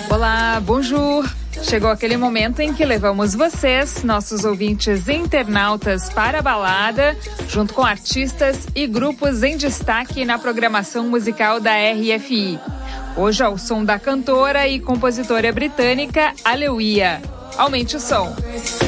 Olá, bonjour! Chegou aquele momento em que levamos vocês, nossos ouvintes internautas, para a balada, junto com artistas e grupos em destaque na programação musical da RFI. Hoje ao som da cantora e compositora britânica Aleluia. Aumente o som!